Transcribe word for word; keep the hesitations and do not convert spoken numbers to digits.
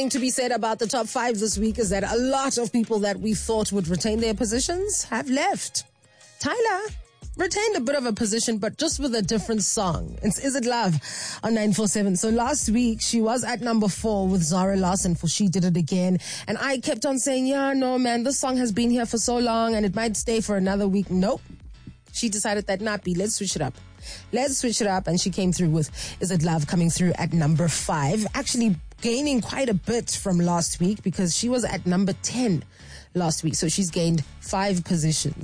To be said about the top five this week is that a lot of people that we thought would retain their positions have left. Tyla retained a bit of a position, but just with a different song. It's Is It Love on nine four seven. So last week, she was at number four with Zara Larsson for She Did It Again. And I kept on saying, yeah, no, man, this song has been here for so long and it might stay for another week. Nope. She decided that not be. Let's switch it up. Let's switch it up. And she came through with Is It Love coming through at number five. Actually gaining quite a bit from last week because she was at number ten last week. So she's gained five positions.